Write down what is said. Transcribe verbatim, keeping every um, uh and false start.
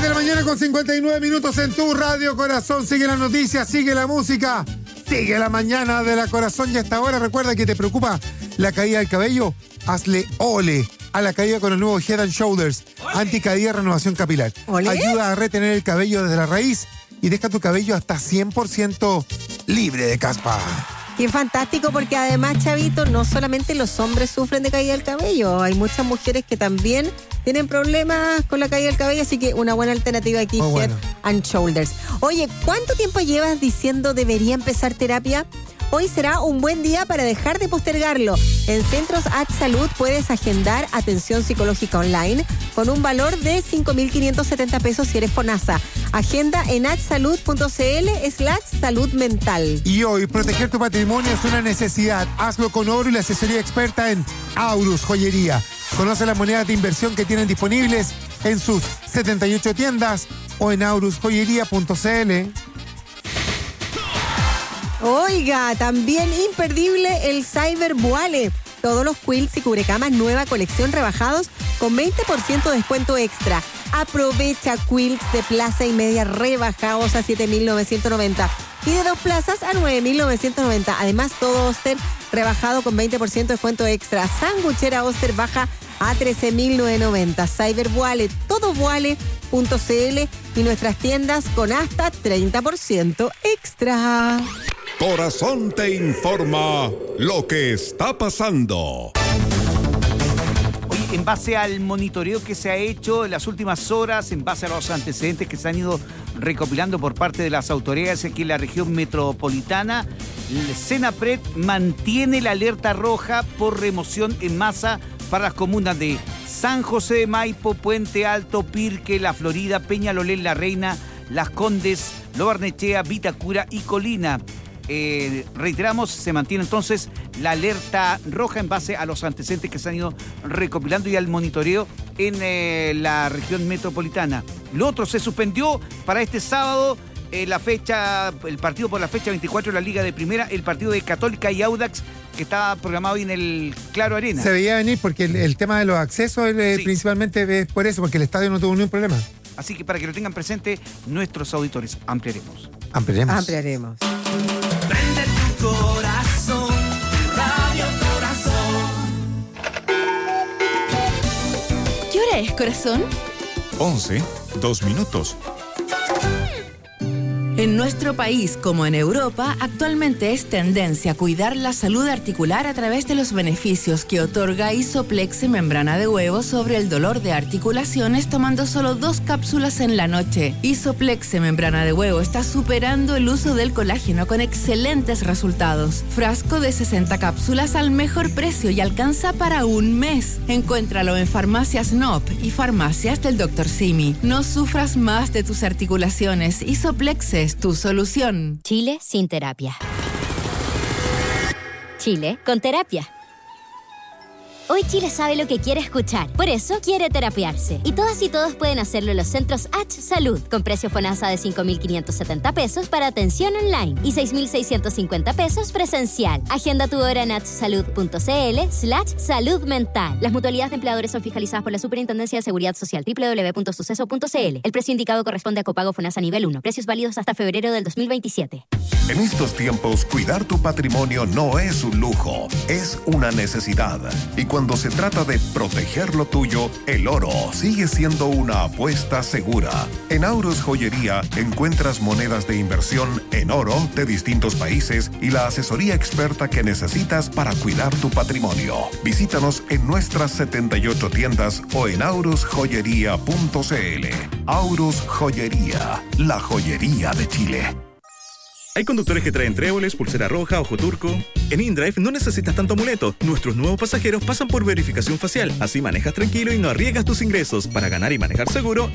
la mañana con cincuenta y nueve minutos en tu Radio Corazón. Sigue la noticia, sigue la música, sigue la mañana de la Corazón. Y hasta ahora recuerda que te preocupa la caída del cabello. Hazle ole a la caída con el nuevo Head and Shoulders. Anticaída, renovación capilar. ¿Ole? Ayuda a retener el cabello desde la raíz y deja tu cabello hasta cien por ciento libre de caspa. Y es fantástico porque además, Chavito, no solamente los hombres sufren de caída del cabello, hay muchas mujeres que también tienen problemas con la caída del cabello, así que una buena alternativa aquí, oh, Head bueno. and Shoulders. Oye, ¿cuánto tiempo llevas diciendo debería empezar terapia? Hoy será un buen día para dejar de postergarlo. En Centros H Salud puedes agendar atención psicológica online con un valor de cinco mil quinientos setenta pesos si eres FONASA. Agenda en hsalud.cl slash salud mental. Y hoy, proteger tu patrimonio es una necesidad. Hazlo con oro y la asesoría experta en Aurus Joyería. Conoce las monedas de inversión que tienen disponibles en sus setenta y ocho tiendas o en aurus joyería punto c l. Oiga, también imperdible el Cyber Voile. Todos los quilts y cubrecamas nueva colección rebajados con veinte por ciento de descuento extra. Aprovecha quilts de plaza y media rebajados a siete mil novecientos noventa y de dos plazas a nueve mil novecientos noventa. Además, todo Oster rebajado con veinte por ciento de descuento extra. Sanguchera Oster baja a trece mil novecientos noventa. Cyber Voile, todo voile punto c l y nuestras tiendas con hasta treinta por ciento extra. Corazón te informa lo que está pasando. Oye, en base al monitoreo que se ha hecho en las últimas horas, en base a los antecedentes que se han ido recopilando por parte de las autoridades aquí en la región metropolitana, el Senapred mantiene la alerta roja por remoción en masa para las comunas de San José de Maipo, Puente Alto, Pirque, La Florida, Peñalolén, La Reina, Las Condes, Lo Barnechea, Vitacura y Colina. Eh, reiteramos, se mantiene entonces la alerta roja en base a los antecedentes que se han ido recopilando y al monitoreo en eh, la región metropolitana. Lo otro, se suspendió para este sábado eh, la fecha, el partido por la fecha veinticuatro de la Liga de Primera, el partido de Católica y Audax, que estaba programado hoy en el Claro Arena. Se veía venir porque el, el tema de los accesos eh, sí. principalmente es por eso, porque el estadio no tuvo ningún problema. Así que para que lo tengan presente nuestros auditores, ampliaremos. Ampliaremos. Ampliaremos. Prende tu corazón, Radio Corazón. ¿Qué hora es, corazón? once, dos minutos. En nuestro país, como en Europa, actualmente es tendencia a cuidar la salud articular a través de los beneficios que otorga Isoplex membrana de huevo sobre el dolor de articulaciones tomando solo dos cápsulas en la noche. Isoplex membrana de huevo está superando el uso del colágeno con excelentes resultados. Frasco de sesenta cápsulas al mejor precio y alcanza para un mes. Encuéntralo en farmacias N O P y farmacias del doctor Simi. No sufras más de tus articulaciones. Isoplex es tu solución. Chile sin terapia. Chile con terapia. Hoy Chile sabe lo que quiere escuchar, por eso quiere terapiarse. Y todas y todos pueden hacerlo en los centros H Salud, con precio FONASA de cinco mil quinientos setenta pesos para atención online y seis mil seiscientos cincuenta pesos presencial. Agenda tu hora en hsalud.cl slash salud mental. Las mutualidades de empleadores son fiscalizadas por la Superintendencia de Seguridad Social, doble u doble u doble u punto suceso punto c l. El precio indicado corresponde a copago FONASA nivel uno. Precios válidos hasta febrero del dos mil veintisiete. En estos tiempos, cuidar tu patrimonio no es un lujo, es una necesidad. Y cuando se trata de proteger lo tuyo, el oro sigue siendo una apuesta segura. En Aurus Joyería encuentras monedas de inversión en oro de distintos países y la asesoría experta que necesitas para cuidar tu patrimonio. Visítanos en nuestras setenta y ocho tiendas o en aurus joyería punto c l. Aurus Joyería, la joyería de Chile. Hay conductores que traen tréboles, pulsera roja, ojo turco. En InDrive no necesitas tanto amuleto. Nuestros nuevos pasajeros pasan por verificación facial. Así manejas tranquilo y no arriesgas tus ingresos. Para ganar y manejar seguro,